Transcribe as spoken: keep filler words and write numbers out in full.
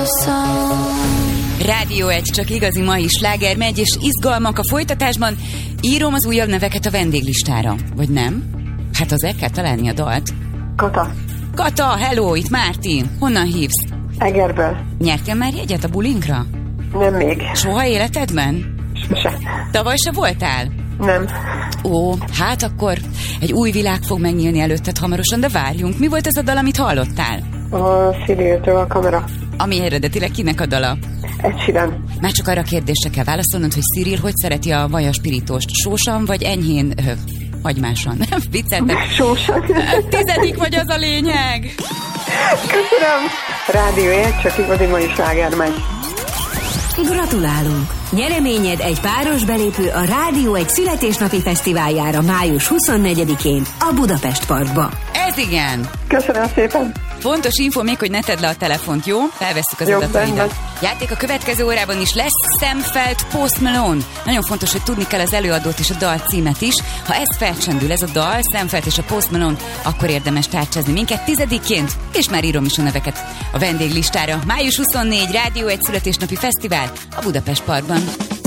Rádió egy, csak igazi mai sláger megy, és izgalmak a folytatásban. Írom az újabb neveket a vendéglistára. Vagy nem? Hát az el kell találni a dalt. Kata. Kata, hello, itt Mártin. Honnan hívsz? Egerből. Nyertél már jegyet a bulinkra? Nem még. Soha életedben? Se. Tavaly se voltál? Nem. Ó, hát akkor egy új világ fog megnyílni előtted hamarosan, de várjunk. Mi volt ez a dal, amit hallottál? A Ciriltől a Kamera. Ami eredetileg kinek a dala? Ed Sheeran. Már csak arra a kérdésre kell válaszolnod, hogy Cyril hogy szereti a vajaspirítóst? Sósan vagy enyhén ö, hagymásan? Nem, vicceltek. Sósan. Tizedik vagy, az a lényeg. Köszönöm. Rádió egy, csak igazi mai sláger megy. Gratulálunk! Nyereményed egy páros belépő a Rádió egy születésnapi fesztiváljára május huszonnegyedikén a Budapest Parkba. Ez igen! Köszönöm szépen! Fontos info még, hogy ne tedd le a telefont, jó? Felvesszük az Jó, adataidat. benne. Játék a következő órában is lesz. Sam Felt, Post Malone. Nagyon fontos, hogy tudni kell az előadót és a dal címet is. Ha ez felcsendül, ez a dal, Sam Felt és a Post Malone, akkor érdemes tárcsázni minket tizedikként, és már írom is a neveket a vendéglistára. május huszonnégy, Rádió egy születésnapi fesztivál a Budapest Parkban.